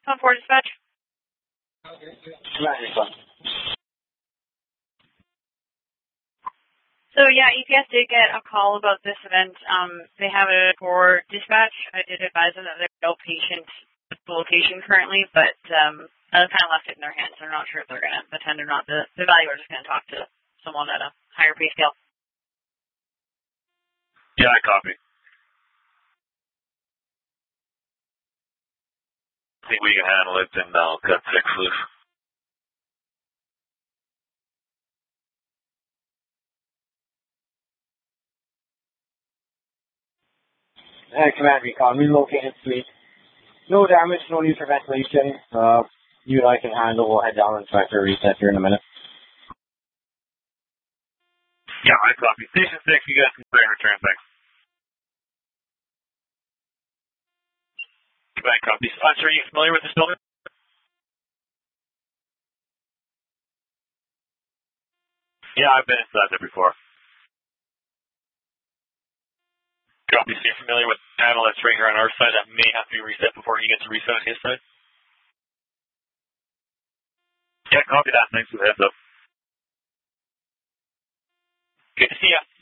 4 dispatch. Command Recon. So yeah, EPS did get a call about this event. They have it for dispatch. I did advise them that there's no patient at the location currently, but I kind of left it in their hands. They're not sure if they're going to attend or not. The evaluator is going to talk to someone at a higher pay scale. Yeah, I copy. I think we can handle it, and I'll cut 6 loose. Command Recon, relocated suite. No damage, no need for ventilation. You and I can handle. We'll head down and try for a reset here in a minute. Yeah, I copy. Station 6, you guys can clear and return, thanks. Command copy. Sir, are you familiar with this building? Yeah, I've been inside there before. Copy. So you're familiar with the panel that's right here on our side that may have to be reset before he gets a reset on his side? Yeah, copy that. Thanks for the heads up. Good to see you.